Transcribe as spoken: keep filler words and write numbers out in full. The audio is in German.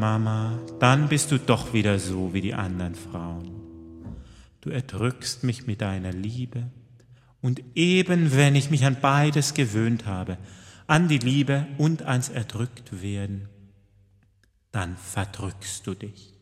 Mama, dann bist du doch wieder so wie die anderen Frauen. Du erdrückst mich mit deiner Liebe und eben wenn ich mich an beides gewöhnt habe, an die Liebe und ans Erdrücktwerden, dann verdrückst du dich.